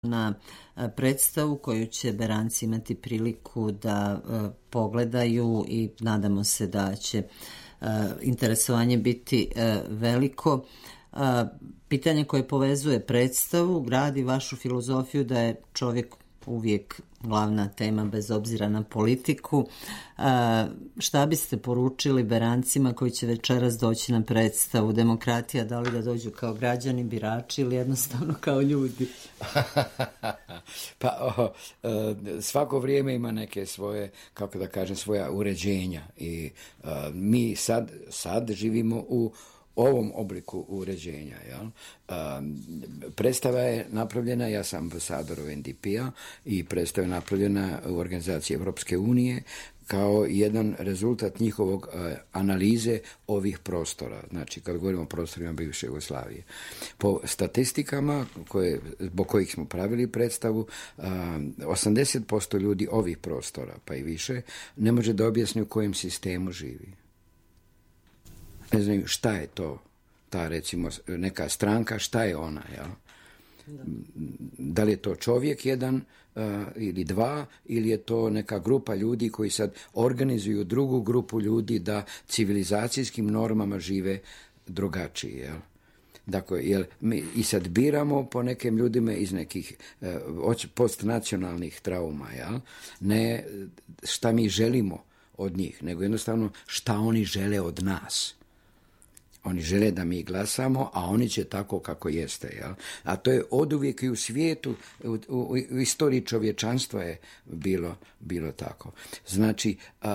na predstavu koju će beranci imati priliku da pogledaju i nadamo se da će interesovanje biti veliko. Pitanje koje povezuje predstavu gradi vašu filozofiju da je čovjek uvijek glavna tema bez obzira na politiku. Šta biste poručili berancima koji će večeras doći na predstavu? Demokratija, da li da dođu kao građani, birači ili jednostavno kao ljudi? Svako vrijeme ima neke svoje, kako da kažem, svoja uređenja i mi sad živimo u ovom obliku uređenja. Jel? Predstava je napravljena, ja sam ambasador NDP-a i predstava je napravljena u organizaciji Evropske unije kao jedan rezultat njihovog analize ovih prostora. Znači, kad govorimo o prostorima bivše Jugoslavije. Po statistikama zbog kojih smo pravili predstavu, 80% ljudi ovih prostora, pa i više, ne može da objasni u kojem sistemu živi. Ne znam šta je to, ta recimo neka stranka, šta je ona, jel? Da li je to čovjek jedan ili dva, ili je to neka grupa ljudi koji sad organizuju drugu grupu ljudi da civilizacijskim normama žive drugačije, jel? Dakle, jel, mi i sad biramo po nekim ljudima iz nekih postnacionalnih trauma, jel? Ne šta mi želimo od njih, nego jednostavno šta oni žele od nas. Oni žele da mi glasamo, a oni će tako kako jeste. Jel? A to je oduvijek i u svijetu, u istoriji čovječanstva je bilo tako. Znači,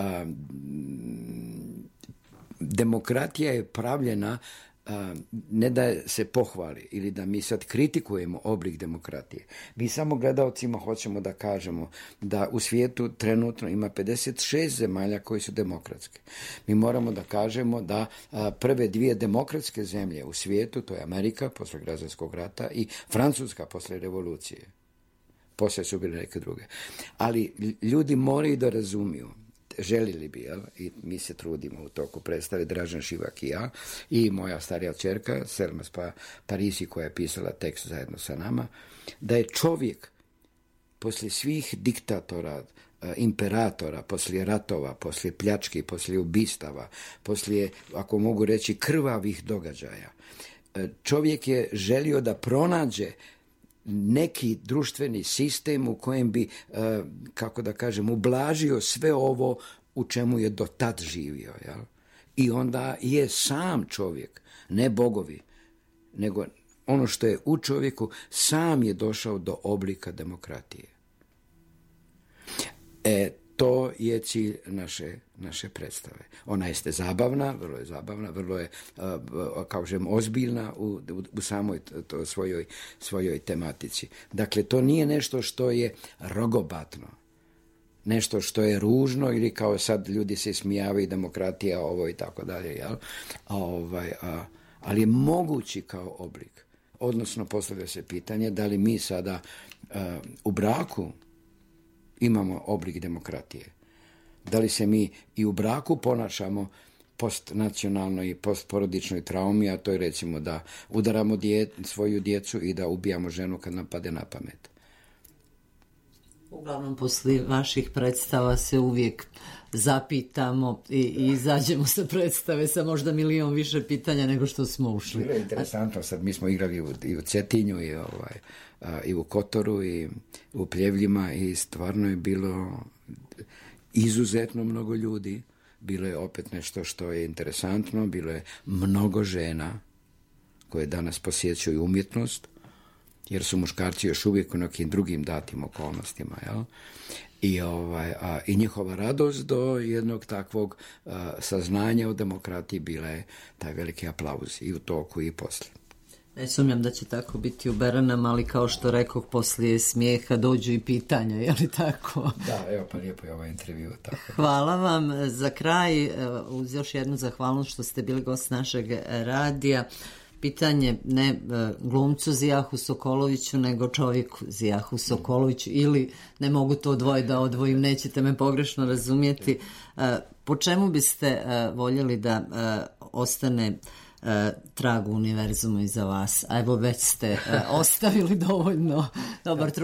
demokratija je pravljena ne da se pohvali ili da mi sad kritikujemo oblik demokratije. Mi samo gledalcima hoćemo da kažemo da u svijetu trenutno ima 56 zemalja koji su demokratske. Mi moramo da kažemo da prve dvije demokratske zemlje u svijetu, to je Amerika posle građanskog rata i Francuska posle revolucije. Poslije su bile neke druge. Ali ljudi moraju da razumiju, želili bi, jel? I mi se trudimo u toku predstave, Dražan Šivak i ja, i moja starija ćerka, Selma Parisi, koja je pisala tekst zajedno sa nama, da je čovjek poslije svih diktatora, imperatora, poslije ratova, poslije pljački, poslije ubistava, poslije, ako mogu reći, krvavih događaja, čovjek je želio da pronađe neki društveni sistem u kojem bi, kako da kažem, ublažio sve ovo u čemu je do tad živio. Jel? I onda je sam čovjek, ne bogovi, nego ono što je u čovjeku, sam je došao do oblika demokratije. To je cilj naše predstave. Ona jeste zabavna, vrlo je, kao žem, ozbiljna u samoj svojoj tematici. Dakle, to nije nešto što je rogobatno, nešto što je ružno ili kao sad ljudi se smijavaju, demokratija, ovo i tako dalje, jel? Ali je mogući kao oblik. Odnosno, postavlja se pitanje da li mi sada u braku imamo oblik demokratije. Da li se mi i u braku ponašamo postnacionalnoj i postporodičnoj traumi, a to je recimo da udaramo svoju djecu i da ubijamo ženu kad nam pade na pamet. Uglavnom, poslije vaših predstava se uvijek zapitamo i izađemo sa predstave sa možda milion više pitanja nego što smo ušli. Bilo je interesantno, sad mi smo igrali i u Cetinju i u Kotoru i u Pljevljima i stvarno je bilo izuzetno mnogo ljudi. Bilo je opet nešto što je interesantno, bilo je mnogo žena koje danas posjećuju umjetnost, jer su muškarci još uvijek u nekim drugim datim okolnostima, jel? I njihova radost do jednog takvog saznanja o demokratiji bila je taj veliki aplauz i u toku i poslije. Ne sumnjam da će tako biti u Beranama, ali kao što rekoh, poslije smijeha dođu i pitanja, je li tako? Da, evo pa lijepo je ovaj intervju. Tako. Hvala vam. Za kraj, uz još jednu zahvalnost što ste bili gost našeg radija, pitanje ne glumcu Zijahu Sokoloviću, nego čovjeku Zijahu Sokoloviću, ili ne mogu to dvoje da odvojim, nećete me pogrešno razumjeti. Po čemu biste voljeli da ostane trag u univerzumu iza vas. A evo već ste ostavili dovoljno dobar trud.